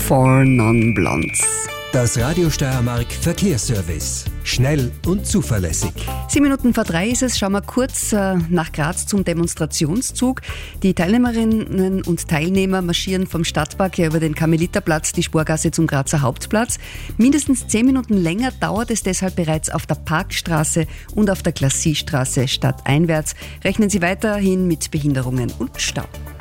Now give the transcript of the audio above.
Four Non Blondes. Das Radio Steiermark Verkehrsservice. Schnell und zuverlässig. 3:07 ist es. Schauen wir kurz nach Graz zum Demonstrationszug. Die Teilnehmerinnen und Teilnehmer marschieren vom Stadtpark her über den Karmeliterplatz, die Sporgasse zum Grazer Hauptplatz. Mindestens 10 Minuten länger dauert es deshalb bereits auf der Parkstraße und auf der Glassiestraße stadteinwärts. Rechnen Sie weiterhin mit Behinderungen und Stau.